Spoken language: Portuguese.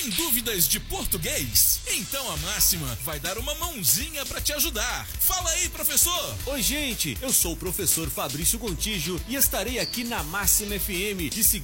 Tem dúvidas de português? Então a Máxima vai dar uma mãozinha para te ajudar. Fala aí, professor! Oi, gente, eu sou o professor Fabrício Gontijo e estarei aqui na Máxima FM de